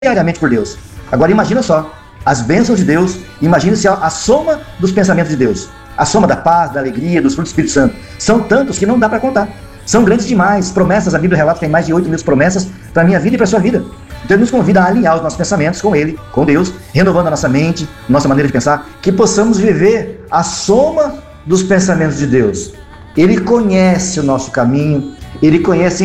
diariamente por Deus. Agora imagina só, as bênçãos de Deus, imagine-se a soma dos pensamentos de Deus, a soma da paz, da alegria, dos frutos do Espírito Santo. São tantos que não dá para contar. São grandes demais, promessas, a Bíblia relata que tem mais de 8.000 promessas para a minha vida e para a sua vida. Então ele nos convida a alinhar os nossos pensamentos com Ele, com Deus, renovando a nossa mente, nossa maneira de pensar, que possamos viver a soma dos pensamentos de Deus. Ele conhece o nosso caminho, Ele conhece